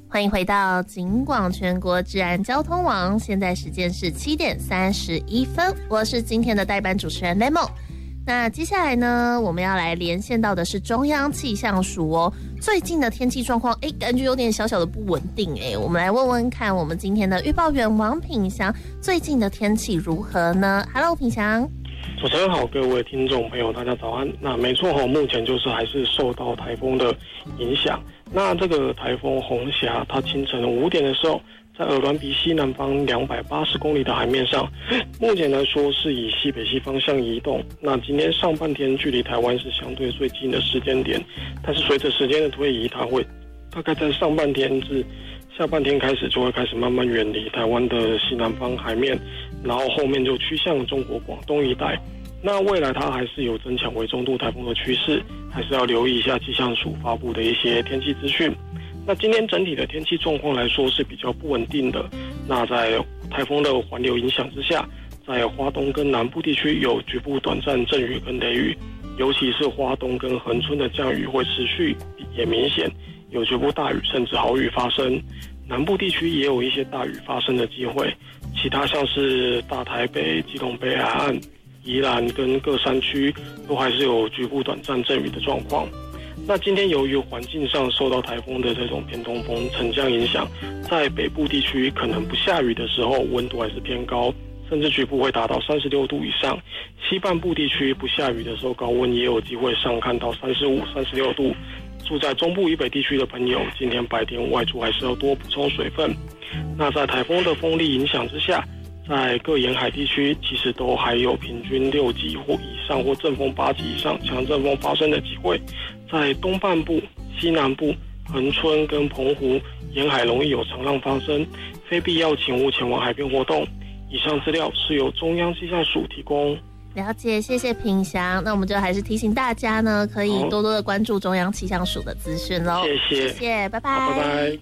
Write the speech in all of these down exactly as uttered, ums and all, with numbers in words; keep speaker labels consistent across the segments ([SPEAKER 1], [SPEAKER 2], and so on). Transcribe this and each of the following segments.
[SPEAKER 1] 欢迎回到警广全国治安交通网，现在时间是七点三十一分，我是今天的代班主持人 Lemon。那接下来呢，我们要来连线到的是中央气象署哦。最近的天气状况，哎，感觉有点小小的不稳定哎。我们来问问看，我们今天的预报员王品祥，最近的天气如何呢 ？Hello， 品祥。
[SPEAKER 2] 主持人好，各位听众朋友，大家早安。那没错哈，目前就是还是受到台风的影响。那这个台风红霞，它清晨五点的时候，在鹅銮鼻西南方两百八十公里的海面上，目前来说是以西北西方向移动。那今天上半天距离台湾是相对最近的时间点，但是随着时间的推移，它会大概在上半天至下半天开始就会开始慢慢远离台湾的西南方海面，然后后面就趋向中国广东一带。那未来它还是有增强为中度台风的趋势，还是要留意一下气象署发布的一些天气资讯。那今天整体的天气状况来说是比较不稳定的。那在台风的环流影响之下，在花东跟南部地区有局部短暂阵雨跟雷雨，尤其是花东跟恒春的降雨会持续也明显，有局部大雨甚至豪雨发生。南部地区也有一些大雨发生的机会，其他像是大台北、基隆北海岸、宜兰跟各山区都还是有局部短暂阵雨的状况。那今天由于环境上受到台风的这种偏东风沉降影响，在北部地区可能不下雨的时候温度还是偏高，甚至局部会达到三十六度以上。西半部地区不下雨的时候高温也有机会上看到三十五、三十六度。住在中部以北地区的朋友，今天白天外出还是要多补充水分。那在台风的风力影响之下，在各沿海地区其实都还有平均六级或以上或阵风八级以上强阵风发生的机会。在东半部、西南部、恒春跟澎湖沿海容易有长浪发生，非必要请勿前往海边活动。以上资料是由中央气象署提供。
[SPEAKER 1] 了解，谢谢品祥。那我们就还是提醒大家呢，可以多多的关注中央气象署的资讯喽。
[SPEAKER 2] 谢谢，
[SPEAKER 1] 谢谢，拜拜，
[SPEAKER 2] 拜拜。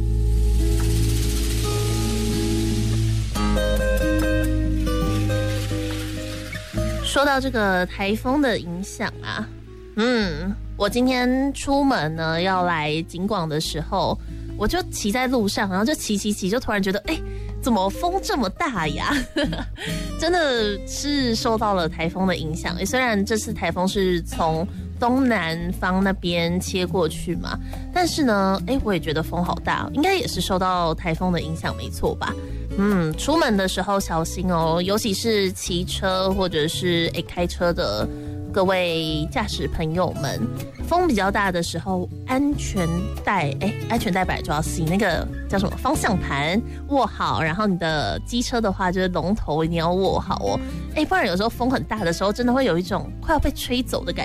[SPEAKER 1] 说到这个台风的影响啊，嗯，我今天出门呢要来警广的时候，我就骑在路上，然后就骑骑骑，就突然觉得，哎、欸，怎么风这么大呀？真的是受到了台风的影响。虽然这次台风是从东南方那边切过去嘛，但是呢，哎、欸，我也觉得风好大，应该也是受到台风的影响，没错吧？嗯，出门的时候小心哦，尤其是骑车或者是哎开车的各位驾驶朋友们，风比较大的时候，安全带哎，安全带本来就要系那个叫什么方向盘握好，然后你的机车的话就是龙头一定要握好哦，哎，不然有时候风很大的时候，真的会有一种快要被吹走的感觉。